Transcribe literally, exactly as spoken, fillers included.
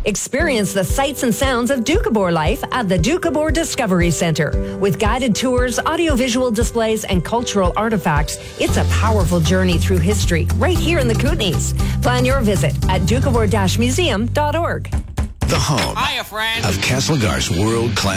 Experience the sights and sounds of Doukhobor life at the Doukhobor Discovery Centre. With guided tours, audiovisual displays, and cultural artifacts, it's a powerful journey through history right here in the Kootenays. Plan your visit at doukhobor dash museum dot org. The home Hiya, friend. of Castlegar's world-class